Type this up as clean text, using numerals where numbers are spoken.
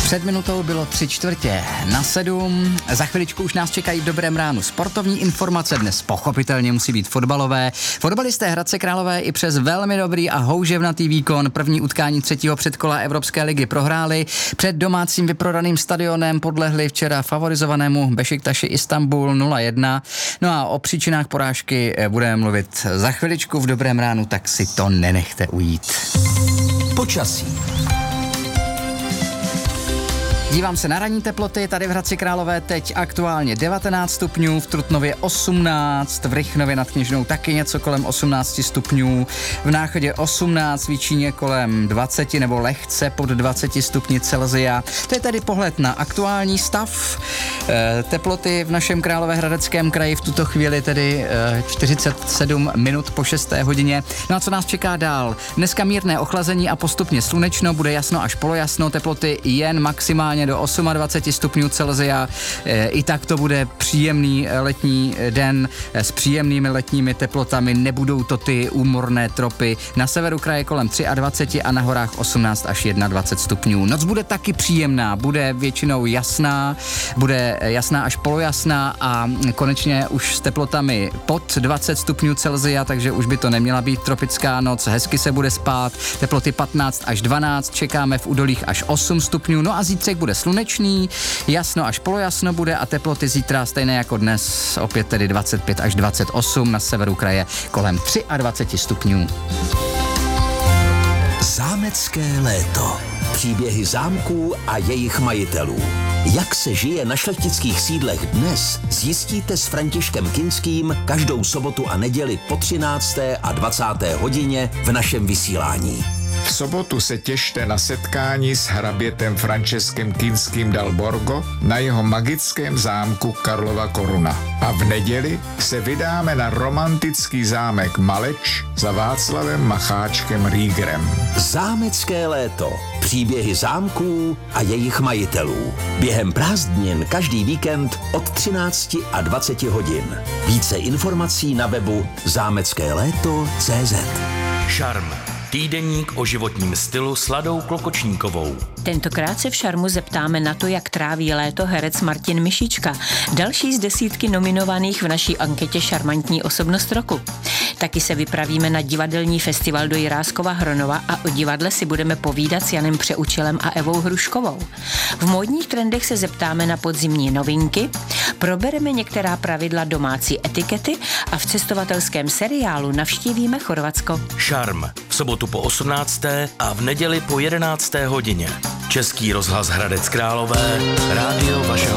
Před minutou bylo 6:45. Za chviličku už nás čekají v Dobrém ránu sportovní informace. Dnes pochopitelně musí být fotbalové. Fotbalisté Hradce Králové i přes velmi dobrý a houževnatý výkon první utkání třetího předkola Evropské ligy prohráli. Před domácím vyprodaným stadionem podlehli včera favorizovanému Bešiktaši Istanbul 0-1. No a o příčinách porážky budeme mluvit za chviličku v Dobrém ránu, tak si to nenechte ujít. Počasí. Dívám se na ranní teploty, tady v Hradci Králové teď aktuálně 19 stupňů, v Trutnově 18, v Rychnově nad Kněžnou taky něco kolem 18 stupňů, v Náchodě 18, v Jíčíně kolem 20 nebo lehce pod 20 stupni Celsia. To je tedy pohled na aktuální stav. Teploty v našem Královéhradeckém kraji v tuto chvíli tedy 47 minut po 6. hodině. No a co nás čeká dál? Dneska mírné ochlazení a postupně slunečno, bude jasno až polojasno, teploty jen maximálně do 28 stupňů Celsia. I tak to bude příjemný letní den s příjemnými letními teplotami, nebudou to ty úmorné tropy. Na severu kraje kolem 23 a na horách 18 až 21 stupňů. Noc bude taky příjemná, bude většinou jasná, bude jasná až polojasná a konečně už s teplotami pod 20 stupňů Celsia, takže už by to neměla být tropická noc, hezky se bude spát, teploty 15 až 12, čekáme v údolích až 8 stupňů, no a zítřek bude slunečný, jasno až polojasno bude a teploty zítra stejné jako dnes, opět tedy 25 až 28, na severu kraje kolem 23 stupňů. Zámecké léto. Příběhy zámků a jejich majitelů. Jak se žije na šlechtických sídlech dnes, zjistíte s Františkem Kinským každou sobotu a neděli po 13. a 20. hodině v našem vysílání. V sobotu se těšte na setkání s hrabětem Franceskem Kinským dal Borgo na jeho magickém zámku Karlova Koruna. A v neděli se vydáme na romantický zámek Maleč za Václavem Macháčkem Riegerem. Zámecké léto. Příběhy zámků a jejich majitelů. Během prázdnin každý víkend od 13 a 20 hodin. Více informací na webu zámeckéléto.cz. Šarm. Týdeník o životním stylu s Ladou Klokočníkovou. Tentokrát se v Šarmu zeptáme na to, jak tráví léto herec Martin Mišička, další z desítky nominovaných v naší anketě Šarmantní osobnost roku. Taky se vypravíme na divadelní festival do Jiráskova Hronova a o divadle si budeme povídat s Janem Přeučilem a Evou Hruškovou. V módních trendech se zeptáme na podzimní novinky, probereme některá pravidla domácí etikety a v cestovatelském seriálu navštívíme Chorvatsko. Šarm. V sobotu po 18. a v neděli po 11. hodině. Český rozhlas Hradec Králové, rádio vašeho